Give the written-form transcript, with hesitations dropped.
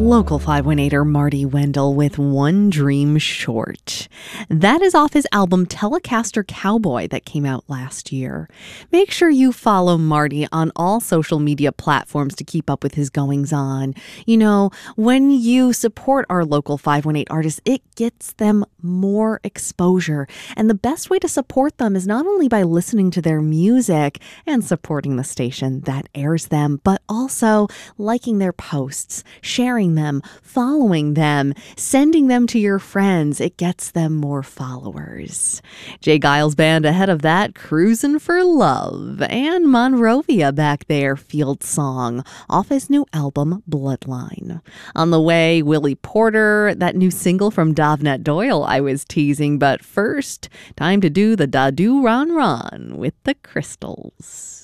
Local 518er Marty Wendell with One Dream Short. That is off his album Telecaster Cowboy that came out last year. Make sure you follow Marty on all social media platforms to keep up with his goings-on. You know, when you support our local 518 artists, it gets them more exposure. And the best way to support them is not only by listening to their music and supporting the station that airs them, but also liking their posts, sharing them, following them, sending them to your friends. It gets them more followers. Jay Giles Band ahead of that, Cruisin' for Love, and Monrovia back there, Field Song, off his new album, Bloodline. On the way, Willie Porter, that new single from Davnett Doyle I was teasing, but first, time to do the Da-Do Ron Ron with the Crystals.